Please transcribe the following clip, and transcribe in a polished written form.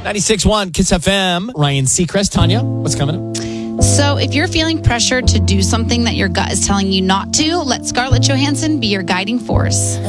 96.1 Kiss FM. Ryan Seacrest. Tanya, what's coming up? So if you're feeling pressure to do something that your gut is telling you not to, let Scarlett Johansson be your guiding force.